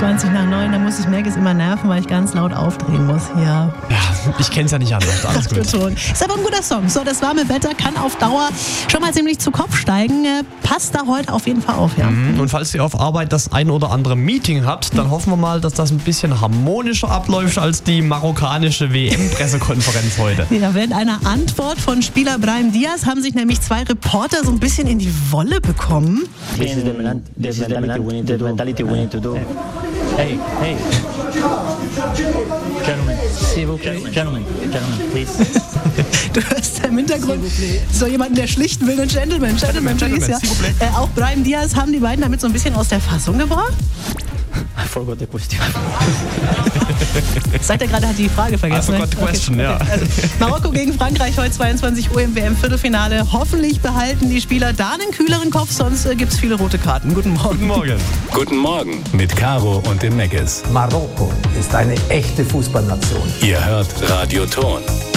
8:20 Da muss ich Megis immer nerven, weil ich ganz laut aufdrehen muss hier. Ja, ich kenn's ja nicht anders. Alles gut. Ist aber ein guter Song. So, das warme Wetter kann auf Dauer schon mal ziemlich zu Kopf steigen. Passt da heute auf jeden Fall auf, ja. Und falls ihr auf Arbeit das ein oder andere Meeting habt, dann hoffen wir mal, dass das ein bisschen harmonischer abläuft als die marokkanische WM-Pressekonferenz heute. Ja, während einer Antwort von Spieler Brahim Diaz haben sich nämlich 2 Reporter so ein bisschen in die Wolle bekommen. This is the mentality we need to do. Hey. Gentlemen, please. Du hörst im Hintergrund so jemanden, der schlichten will, einen Gentleman, please, ja. Auch Brahim Diaz haben die beiden damit so ein bisschen aus der Fassung gebracht. I forgot the question. Sagt er gerade, hat die Frage vergessen. I forgot the question, ja. Also, Marokko gegen Frankreich heute 22 Uhr im WM-Viertelfinale. Hoffentlich behalten die Spieler da einen kühleren Kopf, sonst gibt es viele rote Karten. Guten Morgen. Guten Morgen. Guten Morgen mit Caro und dem Megis. Marokko ist eine echte Fußballnation. Ihr hört Radio Ton.